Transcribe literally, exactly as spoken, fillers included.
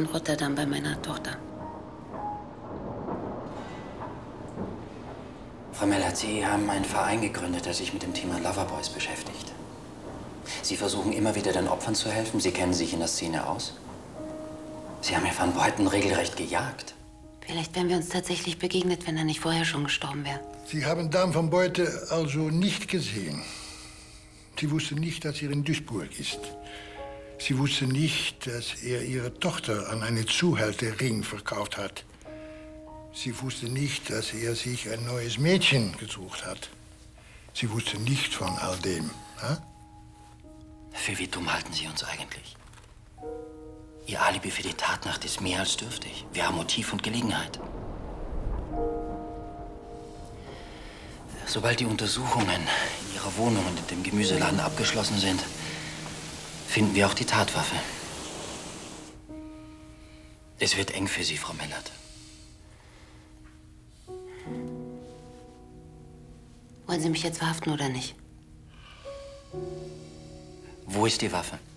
in Rotterdam bei meiner Tochter. Frau Mellert, Sie haben einen Verein gegründet, der sich mit dem Thema Loverboys beschäftigt. Sie versuchen immer wieder den Opfern zu helfen. Sie kennen sich in der Szene aus. Sie haben Herrn Van Beuten regelrecht gejagt. Vielleicht wären wir uns tatsächlich begegnet, wenn er nicht vorher schon gestorben wäre. Sie haben Dame van Beuten also nicht gesehen. Sie wusste nicht, dass er in Duisburg ist. Sie wusste nicht, dass er ihre Tochter an einen Zuhälterring verkauft hat. Sie wusste nicht, dass er sich ein neues Mädchen gesucht hat. Sie wusste nicht von all dem. Hm? Für wie dumm halten Sie uns eigentlich? Ihr Alibi für die Tatnacht ist mehr als dürftig. Wir haben Motiv und Gelegenheit. Sobald die Untersuchungen in Ihrer Wohnung und in dem Gemüseladen abgeschlossen sind, finden wir auch die Tatwaffe. Es wird eng für Sie, Frau Mellert. Wollen Sie mich jetzt verhaften oder nicht? Wo ist die Waffe?